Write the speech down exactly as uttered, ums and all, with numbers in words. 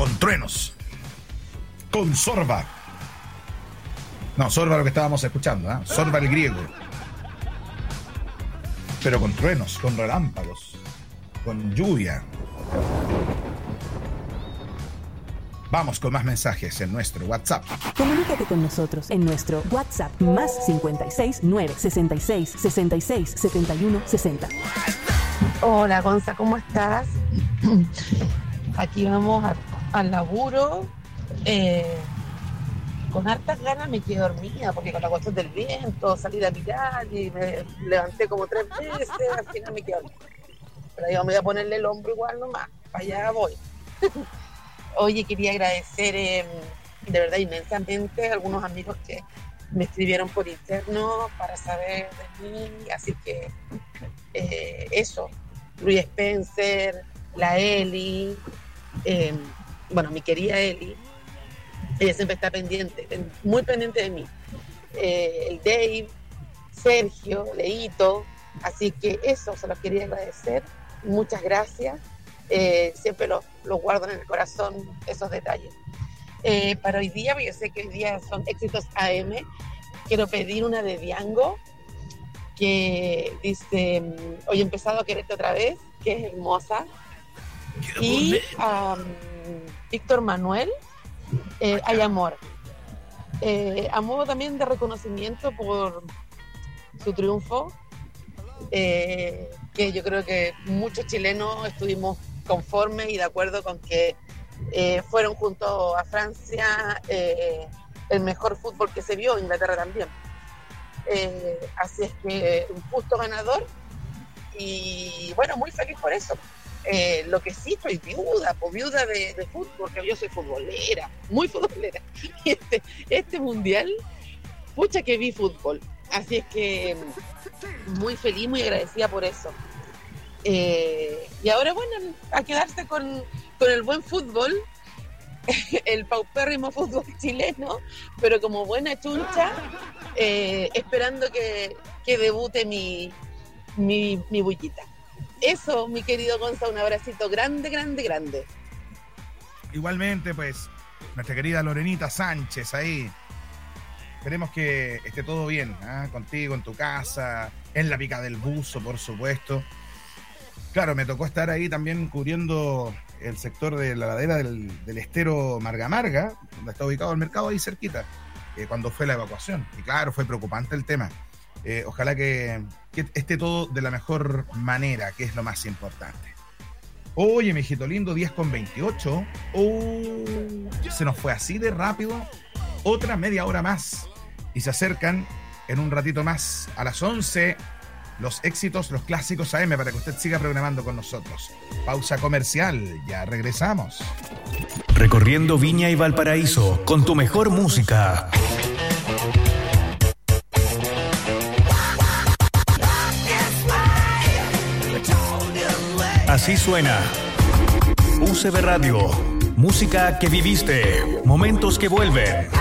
con truenos, con sorba. No, sorba lo que estábamos escuchando, ¿eh? Sorba el griego. Pero con truenos, con relámpagos, con lluvia. Vamos con más mensajes en nuestro WhatsApp. Comunícate con nosotros en nuestro WhatsApp más cincuenta y seis, nueve, sesenta y seis, sesenta y seis, setenta y uno, sesenta. Hola, Gonza, ¿cómo estás? Aquí vamos a, al laburo. Eh, con hartas ganas me quedé dormida porque con la cuestión del viento salí a mirar y me levanté como tres veces, al final me quedé dormida. Pero yo me voy a ponerle el hombro igual nomás, para allá voy. Oye, quería agradecer eh, de verdad inmensamente a algunos amigos que me escribieron por interno para saber de mí, así que eh, eso, Luis Spencer, la Eli, eh, bueno, mi querida Eli, ella siempre está pendiente, muy pendiente de mí, eh, el Dave, Sergio, Leito, así que eso, se los quería agradecer, muchas gracias. Eh, siempre los lo guardo en el corazón esos detalles. Eh, para hoy día, porque yo sé que hoy día son éxitos A M, quiero pedir una de Diango que dice: hoy he empezado a quererte otra vez, que es hermosa. Y a um, Víctor Manuel, eh, Hay amor. Eh, a modo también de reconocimiento por su triunfo, eh, que yo creo que muchos chilenos estuvimos conformes y de acuerdo con que eh, fueron junto a Francia eh, el mejor fútbol que se vio, Inglaterra también. Eh, así es que un justo ganador y bueno, muy feliz por eso. Eh, lo que sí, estoy viuda, pues viuda de, de fútbol, porque yo soy futbolera, muy futbolera. Y este, este mundial, pucha que vi fútbol. Así es que muy feliz, muy agradecida por eso. Eh, y ahora, bueno, a quedarse con, con el buen fútbol, el paupérrimo fútbol chileno, pero como buena chuncha, eh, esperando que, que debute mi, mi, mi bullita. Eso, mi querido Gonza, un abracito grande, grande, grande. Igualmente, pues, nuestra querida Lorenita Sánchez ahí. Esperemos que esté todo bien, ¿eh? Contigo, en tu casa, en la pica del buzo, por supuesto. Claro, me tocó estar ahí también cubriendo el sector de la ladera del, del estero Marga Marga, donde está ubicado el mercado ahí cerquita, eh, cuando fue la evacuación. Y claro, fue preocupante el tema. Eh, ojalá que, que esté todo de la mejor manera, que es lo más importante. Oye, mijito lindo, diez con veintiocho. Oh, se nos fue así de rápido. Otra media hora más. Y se acercan en un ratito más a las once los éxitos, los clásicos A M, para que usted siga programando con nosotros. Pausa comercial, ya regresamos. Recorriendo Viña y Valparaíso con tu mejor música. Así suena U C B Radio. Música que viviste, momentos que vuelven.